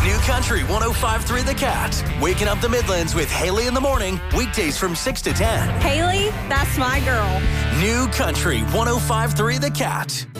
New Country 105.3 The Cat. Waking up the Midlands with Haley in the morning. Weekdays from 6 to 10. Haley, that's my girl. New Country 105.3 The Cat.